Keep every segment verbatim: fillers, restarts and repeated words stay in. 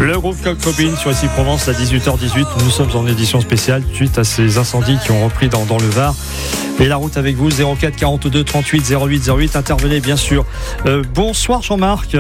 Le groupe Coq Copine sur Ici Provence à dix-huit heures dix-huit. Nous sommes en édition spéciale suite à ces incendies qui ont repris dans, dans le Var. Et la route avec vous, zéro quatre quarante-deux trente-huit zéro huit zéro huit. Intervenez bien sûr. Euh, bonsoir Jean-Marc.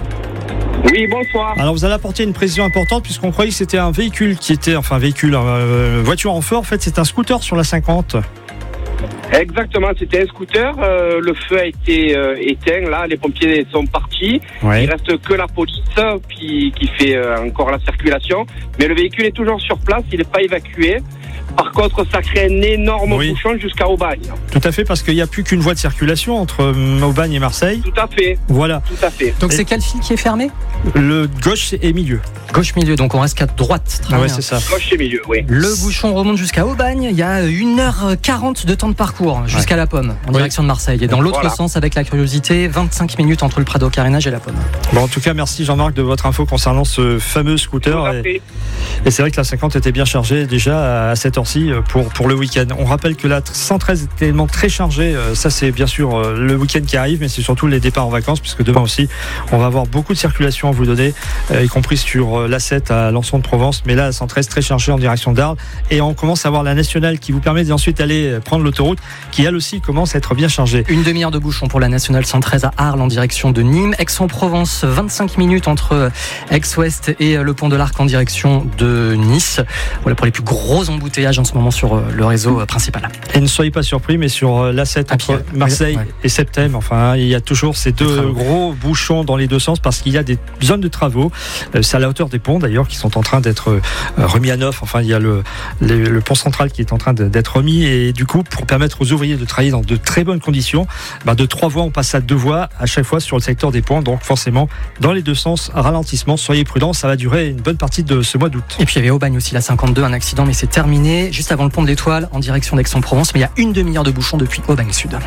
Oui, bonsoir. Alors vous allez apporter une précision importante puisqu'on croyait que c'était un véhicule qui était, enfin véhicule, euh, voiture en feu. En fait, c'est un scooter sur la cinquante. Exactement, c'était un scooter. Euh, le feu a été euh, éteint. Là, les pompiers sont partis. Ouais. Il reste que la police qui, qui fait euh, encore la circulation. Mais le véhicule est toujours sur place. Il n'est pas évacué. Par contre, ça crée un énorme oui. bouchon jusqu'à Aubagne. Tout à fait, parce qu'il n'y a plus qu'une voie de circulation entre Aubagne et Marseille. Tout à fait. Voilà. Tout à fait. Donc et c'est quelle file qui est fermée ? Le gauche et milieu. Gauche-milieu, donc on reste qu'à droite. Ah ouais, c'est ça. Gauche et milieu, oui. Le bouchon remonte jusqu'à Aubagne. Il y a une heure quarante de temps de parcours jusqu'à ouais. la Pomme, en oui. direction de Marseille. Et dans l'autre voilà. sens, avec la curiosité, vingt-cinq minutes entre le Prado Carénage et la Pomme. Bon, en tout cas, merci Jean-Marc de votre info concernant ce fameux scooter. Et, et c'est vrai que la cinquante était bien chargée déjà à cette heure-ci pour, pour le week-end. On rappelle que la cent treize est tellement très chargée. Ça, c'est bien sûr le week-end qui arrive, mais c'est surtout les départs en vacances, puisque demain aussi, on va avoir beaucoup de circulation à vous donner, y compris sur l'A sept à Lançon de Provence. Mais là, la cent treize très chargée en direction d'Arles. Et on commence à avoir la nationale qui vous permet d'ensuite aller prendre l'autoroute, qui elle aussi commence à être bien chargée. Une demi-heure de bouchon pour la nationale cent treize à Arles en direction de Nîmes. Aix-en-Provence, vingt-cinq minutes entre Aix-Ouest et le pont de l'Arc en direction de Nice. Voilà pour les plus gros embouteillages en ce moment sur le réseau principal. Et ne soyez pas surpris, mais sur l'A sept entre Marseille ouais. et Septem, enfin, il y a toujours ces deux gros bouchons dans les deux sens parce qu'il y a des zones de travaux. C'est à la hauteur des ponts d'ailleurs qui sont en train d'être remis à neuf. Enfin, il y a le, le, le pont central qui est en train d'être remis et du coup, pour permettre aux ouvriers de travailler dans de très bonnes conditions, bah de trois voies, on passe à deux voies à chaque fois sur le secteur des ponts. Donc forcément, dans les deux sens, ralentissement. Soyez prudents, ça va durer une bonne partie de ce mois d'août. Et puis il y avait Aubagne aussi, la cinquante-deux, un accident, mais c'est terminé juste avant le pont de l'Étoile en direction d'Aix-en-Provence. Mais il y a une demi-heure de bouchon depuis Aubagne Sud.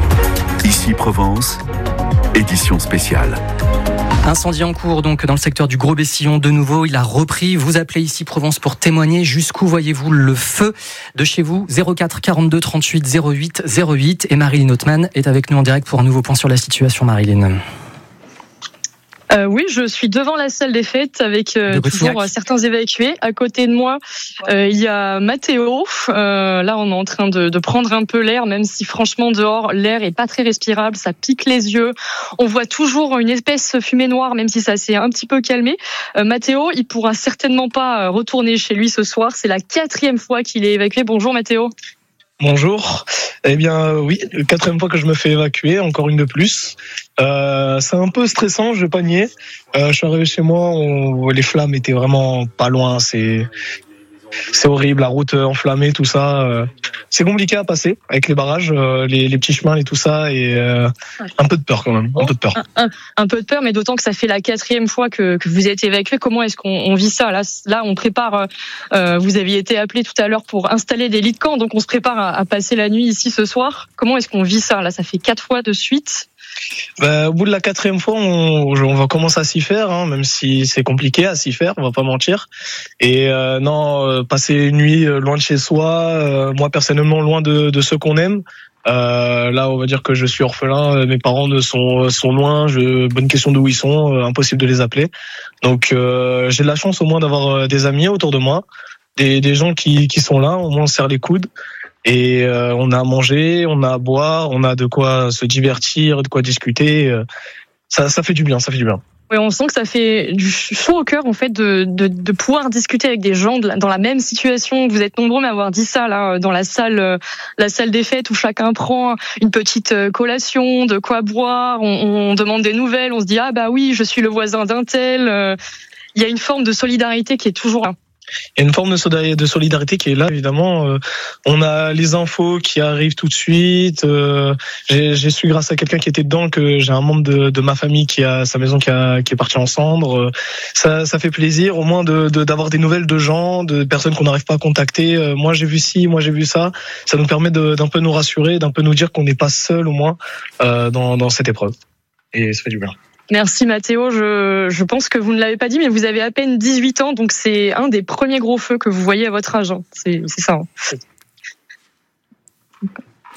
Ici Provence, édition spéciale. Incendie en cours donc dans le secteur du Gros Bessillon de nouveau, il a repris. Vous appelez Ici Provence pour témoigner. Jusqu'où voyez-vous le feu de chez vous ? zéro quatre quarante-deux trente-huit zéro huit zéro huit. Et Marilyn Hautemann est avec nous en direct pour un nouveau point sur la situation. Marilyn. Euh, oui, je suis devant la salle des fêtes avec euh, de toujours euh, certains évacués. À côté de moi, euh, il y a Mathéo. Euh, là, on est en train de, de prendre un peu l'air, même si franchement dehors l'air est pas très respirable, ça pique les yeux. On voit toujours une épaisse fumée noire, même si ça s'est un petit peu calmé. Euh, Mathéo, il pourra certainement pas retourner chez lui ce soir. C'est la quatrième fois qu'il est évacué. Bonjour Mathéo. Bonjour. Eh bien oui, quatrième fois que je me fais évacuer, encore une de plus. Euh, c'est un peu stressant, je vais pas nier. Euh, je suis arrivé chez moi, on, les flammes étaient vraiment pas loin. C'est c'est horrible, la route enflammée, tout ça. Euh, c'est compliqué à passer avec les barrages, euh, les, les petits chemins et tout ça, et euh, un peu de peur quand même, un peu de peur. Un, un, un peu de peur, mais d'autant que ça fait la quatrième fois que, que vous êtes évacué. Comment est-ce qu'on on vit ça ? Là, là, on prépare. Euh, vous aviez été appelé tout à l'heure pour installer des lits de camp, donc on se prépare à, à passer la nuit ici ce soir. Comment est-ce qu'on vit ça ? Là, ça fait quatre fois de suite. Bah, au bout de la quatrième fois, on, on va commencer à s'y faire, hein, même si c'est compliqué à s'y faire, on va pas mentir. Et euh, non, euh, passer une nuit loin de chez soi, euh, moi personnellement loin de, de ceux qu'on aime. Euh, là, on va dire que je suis orphelin, mes parents ne sont sont loin. Je, bonne question d'où ils sont, euh, impossible de les appeler. Donc euh, j'ai de la chance au moins d'avoir des amis autour de moi, des, des gens qui qui sont là. Au moins on se serre les coudes. Et euh, on a à manger, on a à boire, on a de quoi se divertir, de quoi discuter. Ça, ça fait du bien, ça fait du bien. Oui, on sent que ça fait du chaud au cœur en fait de, de, de pouvoir discuter avec des gens dans la même situation. Vous êtes nombreux à avoir dit ça là dans la salle, la salle des fêtes où chacun prend une petite collation, de quoi boire. On, on demande des nouvelles, on se dit ah bah oui, je suis le voisin d'un tel. Il y a une forme de solidarité qui est toujours là. Il y a une forme de solidarité qui est là, évidemment. Euh, on a les infos qui arrivent tout de suite. Euh, j'ai, j'ai su grâce à quelqu'un qui était dedans que j'ai un membre de, de ma famille qui a sa maison qui, a, qui est partie en cendres. Euh, ça, ça fait plaisir au moins de, de, d'avoir des nouvelles de gens, de personnes qu'on n'arrive pas à contacter. Euh, moi j'ai vu ci, moi j'ai vu ça. Ça nous permet de, d'un peu nous rassurer, d'un peu nous dire qu'on n'est pas seul au moins euh, dans, dans cette épreuve. Et ça fait du bien. Merci Mathéo, je, je pense que vous ne l'avez pas dit, mais vous avez à peine dix-huit ans, donc c'est un des premiers gros feux que vous voyez à votre âge. Hein. C'est, c'est ça. Hein.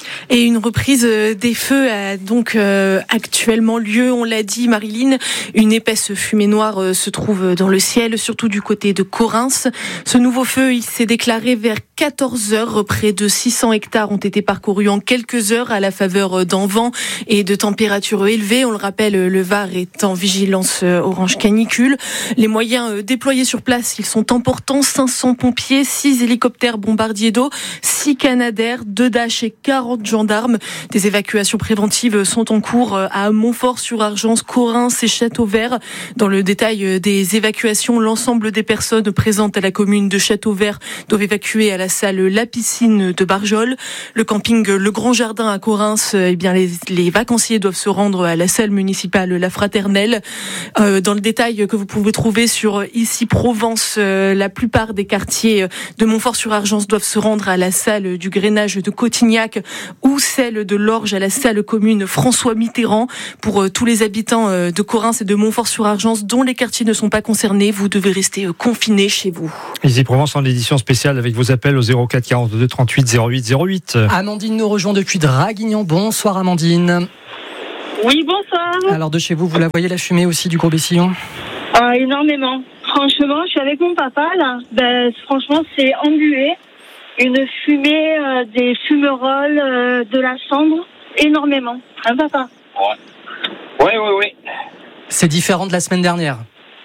Et une reprise des feux a donc euh, actuellement lieu, on l'a dit Marilyn. Une épaisse fumée noire euh, se trouve dans le ciel, surtout du côté de Correns. Ce nouveau feu, il s'est déclaré vers quatorze heures. Près de six cents hectares ont été parcourus en quelques heures à la faveur d'un vent et de températures élevées. On le rappelle, le Var est en vigilance orange canicule. Les moyens déployés sur place, ils sont importants. cinq cents pompiers, six hélicoptères bombardiers d'eau, six Canadair, deux Dash et quarante gendarmes. Des évacuations préventives sont en cours à Montfort-sur-Argence, Correns et Châteauvert. Dans le détail des évacuations, l'ensemble des personnes présentes à la commune de Châteauvert doivent évacuer à la salle La Piscine de Barjol. Le camping Le Grand Jardin à Correns, eh bien les, les vacanciers doivent se rendre à la salle municipale La Fraternelle. Euh, dans le détail que vous pouvez trouver sur Ici Provence, euh, la plupart des quartiers de Montfort-sur-Argence doivent se rendre à la salle du Grainage de Cotignac ou celle de l'Orge à la salle commune François Mitterrand. Pour euh, tous les habitants euh, de Correns et de Montfort-sur-Argence dont les quartiers ne sont pas concernés, vous devez rester euh, confinés chez vous. Ici Provence en édition spéciale avec vos appels au zéro quatre quarante-deux trente-huit zéro huit zéro huit. Amandine nous rejoint depuis Draguignan. Bonsoir Amandine. Oui, bonsoir. Alors de chez vous, vous la voyez la fumée aussi du Gros Bessillon ? euh, Énormément. Franchement, je suis avec mon papa là. Ben, franchement, c'est embué. Une fumée, euh, des fumerolles, euh, de la cendre. Énormément. Hein, papa ? Ouais. Ouais, ouais, ouais. C'est différent de la semaine dernière.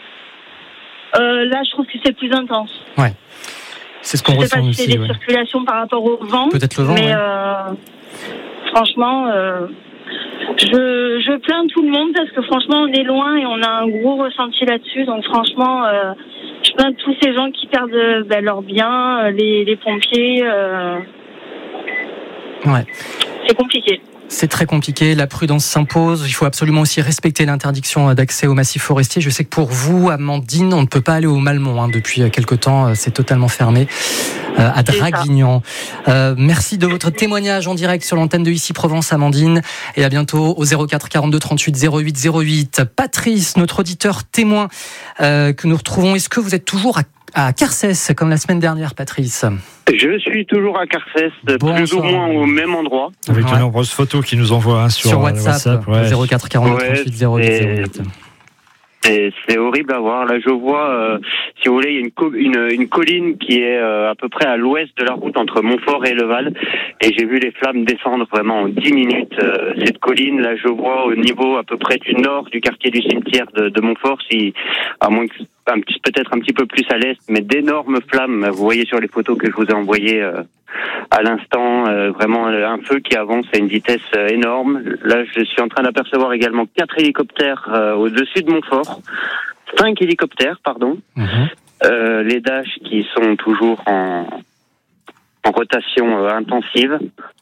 Euh, là, je trouve que c'est plus intense. Ouais. C'est ce qu'on je ressent sais pas si aussi. c'est les ouais. circulations par rapport au vent. Peut-être le vent. Mais ouais. euh, franchement, euh, je, je plains tout le monde parce que franchement, on est loin et on a un gros ressenti là-dessus. Donc franchement, euh, je plains tous ces gens qui perdent ben, leurs biens, les, les pompiers. Euh, ouais. C'est compliqué. C'est très compliqué, la prudence s'impose, il faut absolument aussi respecter l'interdiction d'accès au massif forestier. Je sais que pour vous, Amandine, on ne peut pas aller au Malmont hein, depuis quelque temps, c'est totalement fermé euh, à Draguignan. Euh, merci de votre témoignage en direct sur l'antenne de Ici Provence, Amandine, et à bientôt au zéro quatre quarante-deux trente-huit zéro huit zéro huit. Patrice, notre auditeur témoin euh, que nous retrouvons, est-ce que vous êtes toujours à à Carcès, comme la semaine dernière, Patrice? Je suis toujours à Carcès, Bonsoir. plus ou moins au même endroit. Avec Ouais. de nombreuses photos qui nous envoient hein, sur, sur WhatsApp, WhatsApp ouais. zéro quatre quarante-deux trente-huit zéro huit zéro huit. C'est, c'est horrible à voir. Là, je vois, euh, si vous voulez, il y a une, co- une, une colline qui est euh, à peu près à l'ouest de la route entre Montfort et Leval. Et j'ai vu les flammes descendre vraiment en dix minutes. Euh, cette colline, là, je vois au niveau à peu près du nord du quartier du cimetière de, de Montfort, si, à moins que un petit, peut-être un petit peu plus à l'est, mais d'énormes flammes. Vous voyez sur les photos que je vous ai envoyées euh, à l'instant, euh, vraiment un feu qui avance à une vitesse euh, énorme. Là, je suis en train d'apercevoir également quatre hélicoptères euh, au-dessus de Montfort, cinq hélicoptères, pardon. Mmh. Euh, les Dash qui sont toujours en, en rotation euh, intensive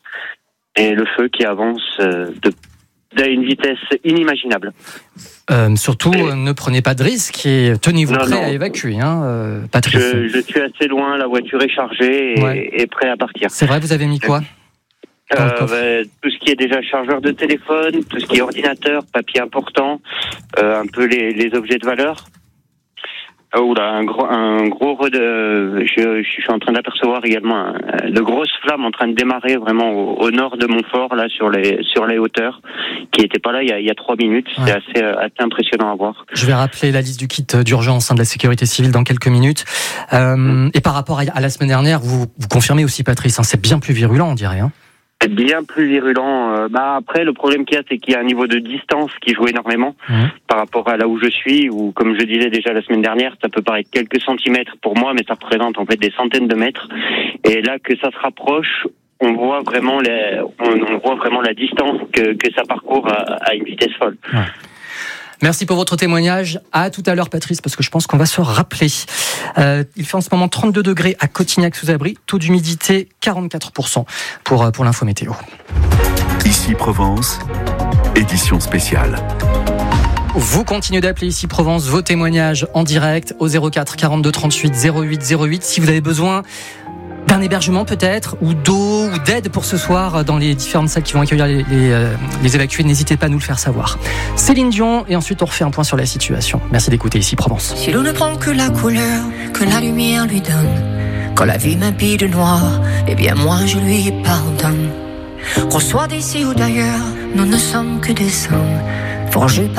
et le feu qui avance euh, de à une vitesse inimaginable. Euh, surtout, euh, ne prenez pas de risques et tenez-vous Non, prêt non. à évacuer, hein, euh, Patrice. Je, je suis assez loin, la voiture est chargée et, Ouais. et prêt à partir. C'est vrai, vous avez mis quoi dans le Euh, coffre bah, tout ce qui est déjà chargeur de téléphone, tout ce qui est ordinateur, papier important, euh, un peu les, les objets de valeur. Ah, oula, un gros, un gros re- de, je, je suis en train d'apercevoir également un, de grosses flammes en train de démarrer vraiment au, au nord de Montfort, là sur les sur les hauteurs, qui n'étaient pas là il y a, il y a trois minutes. Ouais. C'est assez, assez impressionnant à voir. Je vais rappeler la liste du kit d'urgence hein, de la sécurité civile dans quelques minutes. Euh, Mmh. Et par rapport à, à la semaine dernière, vous, vous confirmez aussi, Patrice, hein, c'est bien plus virulent, on dirait. Hein. C'est bien plus virulent. Euh, bah après, le problème qu'il y a, c'est qu'il y a un niveau de distance qui joue énormément Mmh. par rapport à là où je suis, où, comme je disais déjà la semaine dernière, ça peut paraître quelques centimètres pour moi, mais ça représente en fait des centaines de mètres. Et là, que ça se rapproche, on voit vraiment les, on, on voit vraiment la distance que, que ça parcourt à, à une vitesse folle. Ouais. Merci pour votre témoignage. À tout à l'heure, Patrice, parce que je pense qu'on va se rappeler. Euh, il fait en ce moment trente-deux degrés à Cotignac-sous-Abri, taux d'humidité quarante-quatre pour cent pour, pour l'info météo. Ici Provence, édition spéciale. Vous continuez d'appeler Ici Provence, vos témoignages en direct au zéro quatre quarante-deux trente-huit zéro huit zéro huit. Si vous avez besoin d'un hébergement peut-être, ou d'eau, ou d'aide pour ce soir dans les différentes salles qui vont accueillir les, les, euh, les évacués, n'hésitez pas à nous le faire savoir. Céline Dion, et ensuite on refait un point sur la situation. Merci d'écouter Ici Provence. Si l'on ne prend que la couleur que la lumière lui donne, quand la vie m'habille de noir, eh bien moi je lui pardonne. reçoit d'ici ou d'ailleurs, nous ne sommes que des hommes forgés par